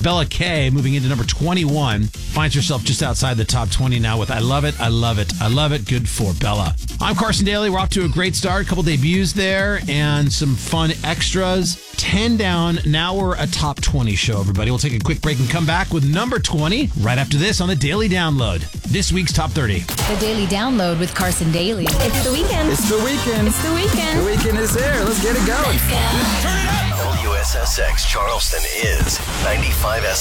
Bella K, moving into number 21, finds herself just outside the top 20 now with I Love It, I Love It, I Love It. Good for Bella. I'm Carson Daly. We're off to a great start. A couple debuts there and some fun extras. 10 down. Now we're a top 20 show, everybody. We'll take a quick break and come back with number 20 right after this on the Daily Download. This week's top 30. The Daily Download with Carson Daly. It's the weekend. It's the weekend. It's the weekend. The weekend is here. Let's get it going. Let's go. WSSX Charleston is 95